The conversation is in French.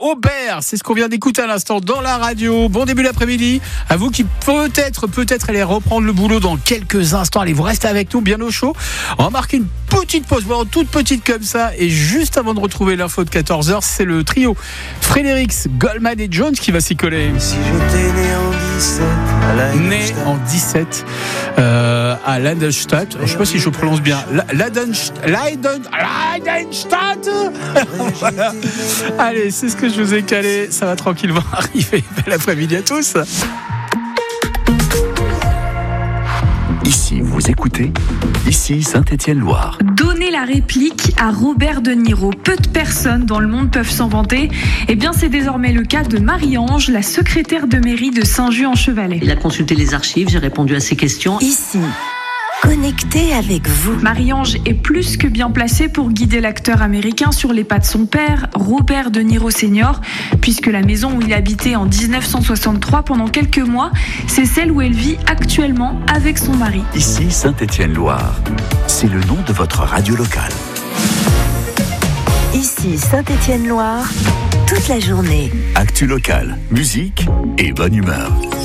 Robert. C'est ce qu'on vient d'écouter à l'instant dans la radio. Bon début d'après-midi. À vous qui peut-être allez reprendre le boulot dans quelques instants. Allez, vous restez avec nous bien au chaud. On va marquer une petite pause, vraiment toute petite comme ça. Et juste avant de retrouver l'info de 14h, c'est le trio Fredericks, Goldman et Jones qui va s'y coller. Si j'étais né en 17 à Ladenstadt. Je ne sais pas si je prononce bien. Ladenstadt. Voilà. Allez, c'est ce que je vous ai calé. Ça va tranquillement arriver. Bel après-midi à tous. Ici, vous écoutez, ici Saint-Étienne-Loire. Donner la réplique à Robert De Niro. Peu de personnes dans le monde peuvent s'en vanter. Eh bien, c'est désormais le cas de Marie-Ange, la secrétaire de mairie de Saint-Just-en-Chevalet. Il a consulté les archives, j'ai répondu à ses questions. Ici, connecté avec vous. Marie-Ange est plus que bien placée pour guider l'acteur américain sur les pas de son père, Robert De Niro Senior, puisque la maison où il habitait en 1963 pendant quelques mois, c'est celle où elle vit actuellement avec son mari. Ici Saint-Étienne-Loire. C'est le nom de votre radio locale. Ici Saint-Étienne-Loire, toute la journée. Actu locale, musique et bonne humeur.